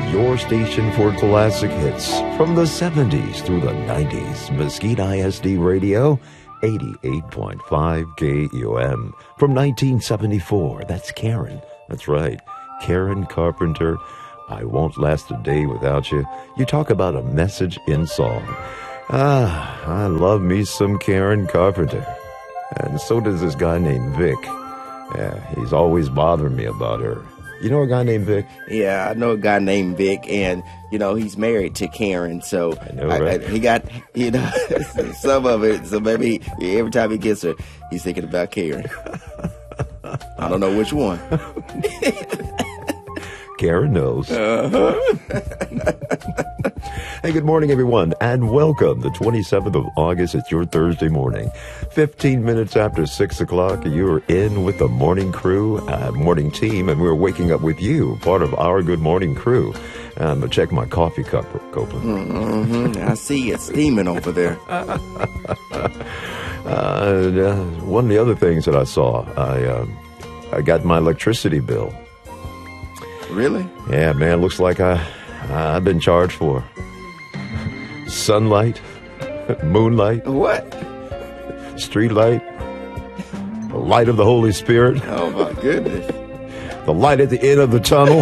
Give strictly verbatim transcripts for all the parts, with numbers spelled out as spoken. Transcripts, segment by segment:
your station for classic hits from the seventies through the nineties. Mesquite I S D Radio, eighty-eight point five K E O M. From nineteen seventy-four, that's Karen. That's right, Karen Carpenter. I Won't Last a Day Without You. You talk about a message in song. Ah, I love me some Karen Carpenter. And so does this guy named Vic. Yeah, he's always bothering me about her. You know a guy named Vic? Yeah, I know a guy named Vic, and, you know, he's married to Karen, so I know, right? I, I, he got, you know, some of it, so maybe every time he gets her, he's thinking about Karen. I don't know which one. Karen knows. Uh-huh. Hey, good morning, everyone, and welcome. The twenty-seventh of August, it's your Thursday morning. fifteen minutes after six o'clock, you're in with the morning crew, uh, morning team, and we're waking up with you, part of our good morning crew. I'm going to check my coffee cup, Copeland. Mm-hmm. I see it steaming over there. uh, uh, one of the other things that I saw, I, uh, I got my electricity bill. Really? Yeah, man, looks like I, I've been charged for sunlight, moonlight, what? street light, the light of the Holy Spirit. Oh, my goodness. The light at the end of the tunnel.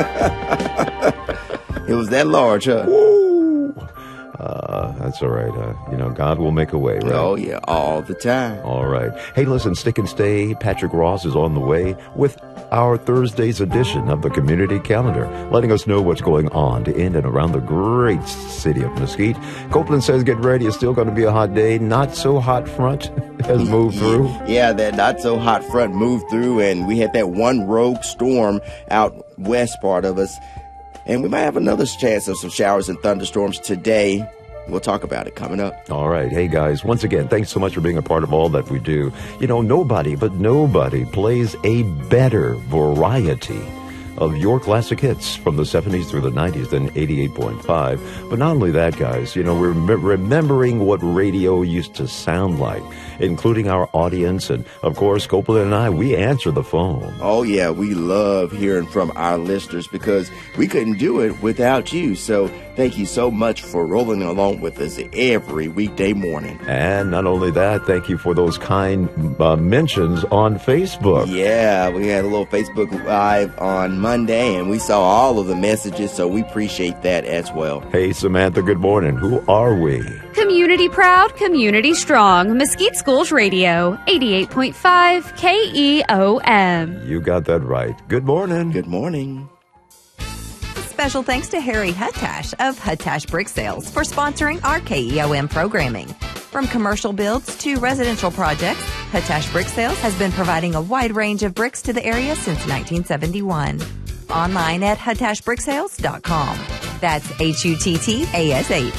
It was that large, huh? Woo! Uh, that's all right. Uh, you know, God will make a way, right? Oh, yeah, all the time. All right. Hey, listen, stick and stay. Patrick Ross is on the way with our Thursday's edition of the Community Calendar, letting us know what's going on to in and around the great city of Mesquite. Copeland says get ready. It's still going to be a hot day. Not so hot front has moved through. Yeah, that not so hot front moved through, and we had that one rogue storm out west part of us. And we might have another chance of some showers and thunderstorms today. We'll talk about it coming up. All right. Hey, guys, once again, thanks so much for being a part of all that we do. You know, nobody but nobody plays a better variety of your classic hits from the seventies through the nineties than eighty-eight point five. But not only that, guys, you know, we're rem- remembering what radio used to sound like, including our audience. And, of course, Copeland and I, we answer the phone. Oh, yeah, we love hearing from our listeners because we couldn't do it without you. So thank you so much for rolling along with us every weekday morning. And not only that, thank you for those kind uh, mentions on Facebook. Yeah, we had a little Facebook Live on Monday, and we saw all of the messages, so we appreciate that as well. Hey, Samantha, good morning. Who are we? Community proud, community strong. Mesquite Schools Radio, eighty-eight point five K E O M. You got that right. Good morning. Good morning. Special thanks to Harry Huttash of Huttash Brick Sales for sponsoring our K E O M programming. From commercial builds to residential projects, Huttash Brick Sales has been providing a wide range of bricks to the area since nineteen seventy-one. Online at huttash brick sales dot com. That's H U T T A S H.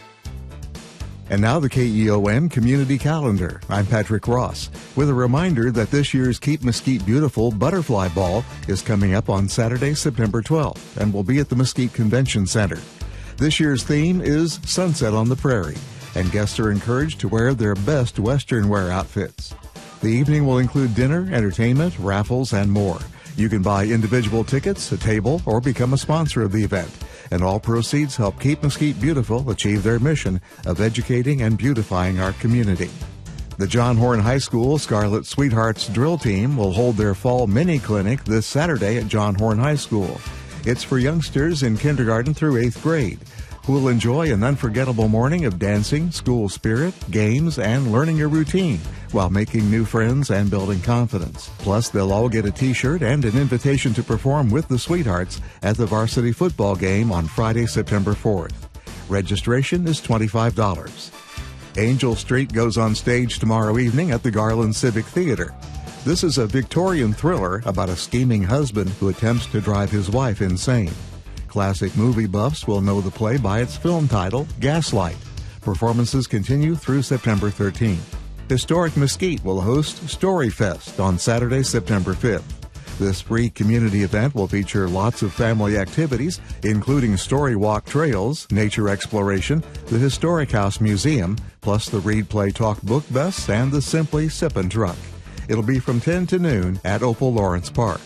And now the K E O M Community Calendar. I'm Patrick Ross with a reminder that this year's Keep Mesquite Beautiful Butterfly Ball is coming up on Saturday, September twelfth, and will be at the Mesquite Convention Center. This year's theme is Sunset on the Prairie, and guests are encouraged to wear their best Western wear outfits. The evening will include dinner, entertainment, raffles, and more. You can buy individual tickets, a table, or become a sponsor of the event. And all proceeds help Keep Mesquite Beautiful achieve their mission of educating and beautifying our community. The John Horn High School Scarlet Sweethearts Drill Team will hold their fall mini clinic this Saturday at John Horn High School. It's for youngsters in kindergarten through eighth grade, who will enjoy an unforgettable morning of dancing, school spirit, games, and learning a routine while making new friends and building confidence. Plus, they'll all get a t-shirt and an invitation to perform with the Sweethearts at the varsity football game on Friday, September fourth. Registration is twenty-five dollars. Angel Street goes on stage tomorrow evening at the Garland Civic Theater. This is a Victorian thriller about a scheming husband who attempts to drive his wife insane. Classic movie buffs will know the play by its film title, Gaslight. Performances continue through September thirteenth. Historic Mesquite will host Story Fest on Saturday, September fifth. This free community event will feature lots of family activities, including story walk trails, nature exploration, the Historic House Museum, plus the Read Play Talk book bus and the Simply Sippin' truck. It'll be from ten to noon at Opal Lawrence Park.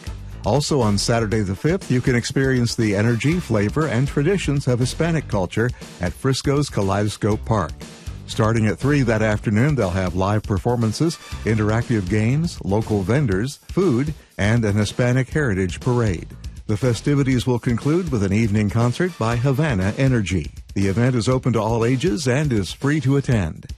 Also on Saturday the fifth, you can experience the energy, flavor, and traditions of Hispanic culture at Frisco's Kaleidoscope Park. Starting at three that afternoon, they'll have live performances, interactive games, local vendors, food, and an Hispanic Heritage Parade. The festivities will conclude with an evening concert by Havana Energy. The event is open to all ages and is free to attend.